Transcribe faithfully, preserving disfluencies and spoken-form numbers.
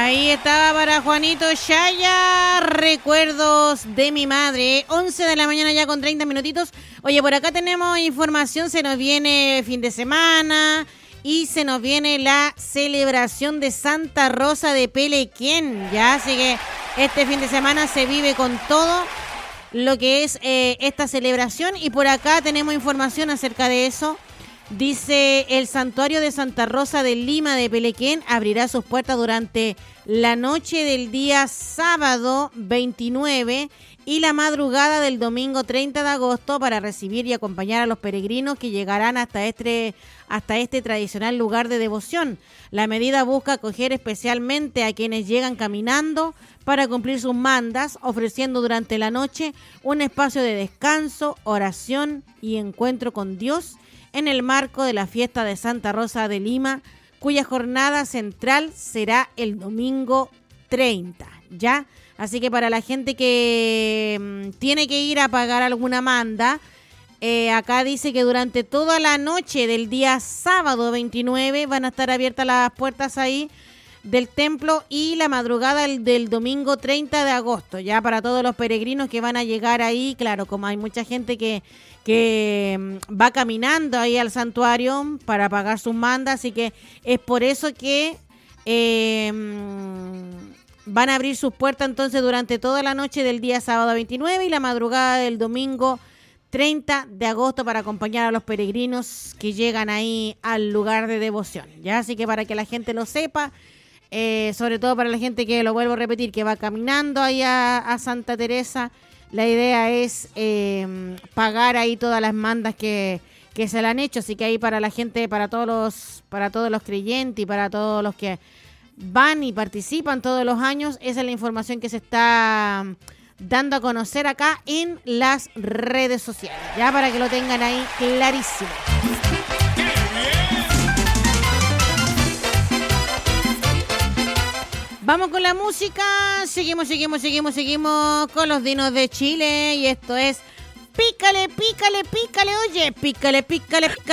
Ahí estaba para Juanito Chaya, recuerdos de mi madre, once de la mañana ya con treinta minutitos. Oye, por acá tenemos información, se nos viene fin de semana y se nos viene la celebración de Santa Rosa de Pelequén, ya, así que este fin de semana se vive con todo lo que es eh, esta celebración y por acá tenemos información acerca de eso. Dice, el santuario de Santa Rosa de Lima de Pelequén abrirá sus puertas durante la noche del día sábado veintinueve y la madrugada del domingo treinta de agosto para recibir y acompañar a los peregrinos que llegarán hasta este, hasta este tradicional lugar de devoción. La medida busca acoger especialmente a quienes llegan caminando para cumplir sus mandas, ofreciendo durante la noche un espacio de descanso, oración y encuentro con Dios en el marco de la fiesta de Santa Rosa de Lima, cuya jornada central será el domingo treinta, ¿ya? Así que para la gente que mmm, tiene que ir a pagar alguna manda, eh, acá dice que durante toda la noche del día sábado veintinueve van a estar abiertas las puertas ahí del templo y la madrugada del, del domingo treinta de agosto, ya para todos los peregrinos que van a llegar ahí. Claro, como hay mucha gente que que va caminando ahí al santuario para pagar sus mandas, así que es por eso que eh, van a abrir sus puertas entonces durante toda la noche del día sábado veintinueve y la madrugada del domingo treinta de agosto para acompañar a los peregrinos que llegan ahí al lugar de devoción, ya, así que para que la gente lo sepa, eh, sobre todo para la gente que, lo vuelvo a repetir, que va caminando ahí a, a Santa Teresa. La idea es eh, pagar ahí todas las mandas que, que se le han hecho, así que ahí para la gente, para todos los, para todos los creyentes y para todos los que van y participan todos los años, esa es la información que se está dando a conocer acá en las redes sociales, ya para que lo tengan ahí clarísimo. Vamos con la música, seguimos, seguimos, seguimos, seguimos con los Dinos de Chile y esto es Pícale, pícale, pícale, oye, pícale, pícale, pícale.